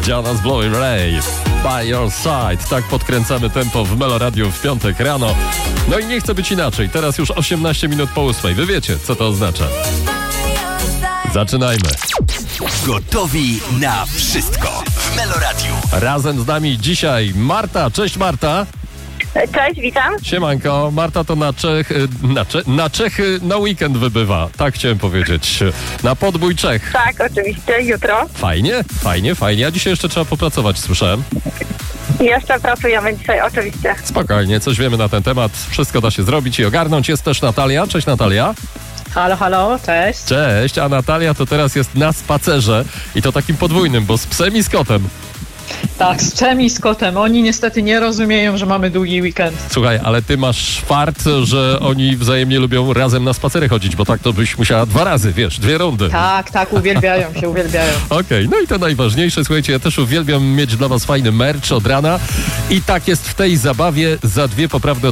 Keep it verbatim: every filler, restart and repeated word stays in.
Jonas Blue Ray, By Your Side. Tak podkręcamy tempo w Meloradiu w piątek rano. No i nie chce być inaczej. Teraz już osiemnaście minut po ósmej. Wy wiecie, co to oznacza. Zaczynajmy. Gotowi na wszystko w Meloradiu. Razem z nami dzisiaj Marta. Cześć Marta. Cześć, witam. Siemanko. Marta to na Czech, na, Cze- na Czechy na weekend wybywa. Tak chciałem powiedzieć. Na podbój Czech. Tak, oczywiście, jutro. Fajnie, fajnie, fajnie. A dzisiaj jeszcze trzeba popracować, słyszałem. Jeszcze pracujemy dzisiaj, oczywiście. Spokojnie, coś wiemy na ten temat. Wszystko da się zrobić i ogarnąć. Jest też Natalia. Cześć Natalia. Halo, halo, cześć. Cześć, a Natalia to teraz jest na spacerze i to takim podwójnym, bo z psem i z kotem. Tak, z psem i z kotem. Oni niestety nie rozumieją, że mamy długi weekend. Słuchaj, ale ty masz fart, że oni wzajemnie lubią razem na spacery chodzić, bo tak to byś musiała dwa razy, wiesz, dwie rundy. Tak, tak, uwielbiają się, uwielbiają. Okej, okay, no i to najważniejsze. Słuchajcie, ja też uwielbiam mieć dla was fajny merch od rana i tak jest w tej zabawie. Za dwie poprawne